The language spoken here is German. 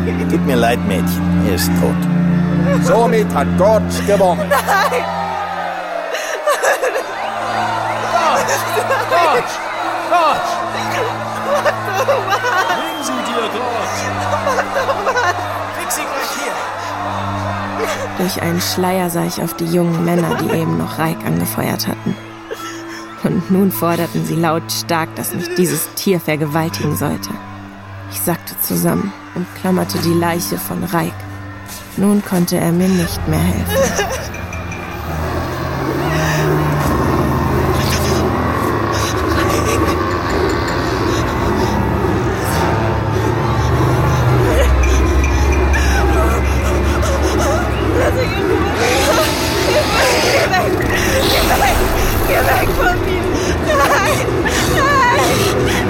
Tut mir leid, Mädchen. Er ist tot. Somit hat Gott gewonnen. Nein! Gott! Bring sie dir, Gott! Krieg sie gleich hier! Durch einen Schleier sah ich auf die jungen Männer, die eben noch Raik angefeuert hatten. Und nun forderten sie lautstark, dass mich dieses Tier vergewaltigen sollte. Ich sackte zusammen und klammerte die Leiche von Raik. Nun konnte er mir nicht mehr helfen.